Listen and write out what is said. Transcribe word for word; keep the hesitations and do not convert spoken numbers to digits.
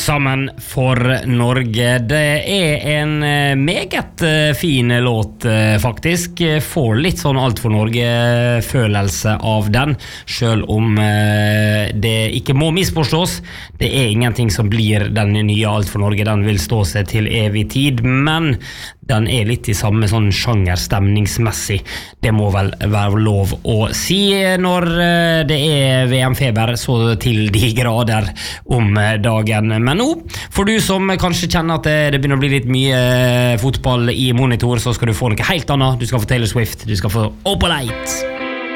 sammen for Norge. Det er en meget fin låt faktisk. Får litt sånn alt for Norge-følelse av den, selv om det ikke må misforstås. Det er ingenting som blir den nye alt for Norge. Den vil stå seg til evig tid, men den er litt i samme sånn sjanger stemningsmessig. Det må vel være lov å si når det er V M-feber så til de grader om dagen. Men nå, for du som kanskje kjenner at det begynner å bli litt mye fotball i monitor, så skal du få noe helt annet. Du skal få Taylor Swift, du skal få Opalite.